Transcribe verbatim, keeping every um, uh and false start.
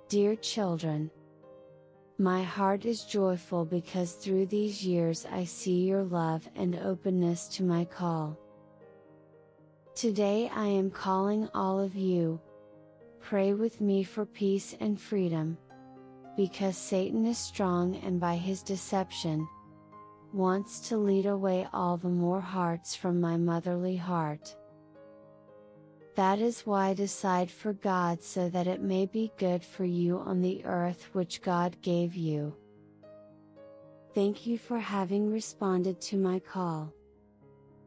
Dear children, my heart is joyful because through these years I see your love and openness to my call. Today I am calling all of you. Pray with me for peace and freedom. Because Satan is strong and by his deception, wants to lead away all the more hearts from my motherly heart. That is why decide for God so that it may be good for you on the earth which God gave you. Thank you for having responded to my call.